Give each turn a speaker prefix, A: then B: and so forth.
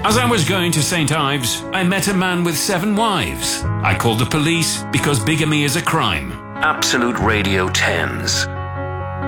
A: As I was going to St. Ives, I met a man with 7 wives. I called the police because bigamy is a crime.
B: Absolute Radio 10s.